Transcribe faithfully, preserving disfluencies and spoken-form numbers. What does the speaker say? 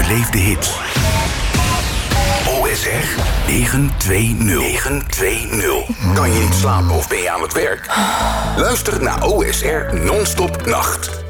beleef de hits. O S R negen twee nul. negen twee nul. Kan je niet slapen of ben je aan het werk? Luister naar O S R Non-Stop Nacht.